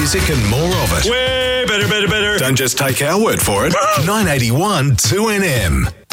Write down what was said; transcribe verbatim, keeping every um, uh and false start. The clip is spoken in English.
music and more of it. Way better, better, better. Don't just take our word for it. nine eighty-one two N M.